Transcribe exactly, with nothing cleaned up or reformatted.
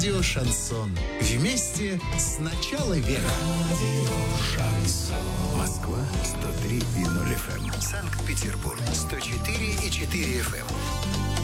Радио «Шансон». Вместе с начала века. Радио «Шансон». Москва сто три и ноль эф эм. Санкт-Петербург сто четыре и четыре эф эм.